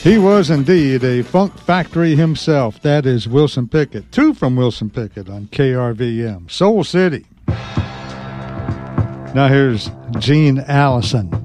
He was indeed a funk factory himself. That is Wilson Pickett. 2 from Wilson Pickett on KRVM. Soul City. Now here's Gene Allison.